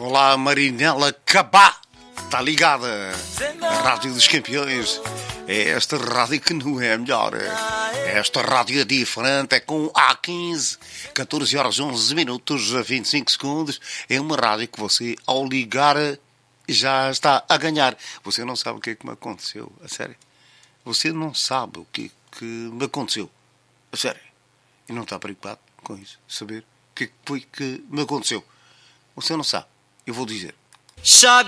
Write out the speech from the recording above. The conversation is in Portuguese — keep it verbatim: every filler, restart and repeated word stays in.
Olá, Marinela Cabá, está ligada? A Rádio dos Campeões. É esta rádio que não é melhor. Esta rádio é diferente, é com A quinze, catorze horas onze minutos, vinte e cinco segundos. É uma rádio que você, ao ligar, já está a ganhar. Você não sabe o que é que me aconteceu, a sério. Você não sabe o que é que me aconteceu, a sério. E não está preocupado com isso, saber o que é que foi que me aconteceu. Você não sabe, eu vou dizer.